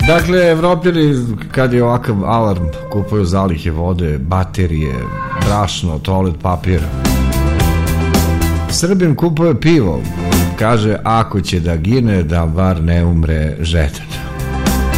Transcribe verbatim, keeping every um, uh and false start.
Dakle, Evropljani kad je ovakav alarm kupuju zalihe vode, baterije, brašno, toalet papir. Srbin kupuje pivo, kaže ako će da gine da bar ne umre žedan.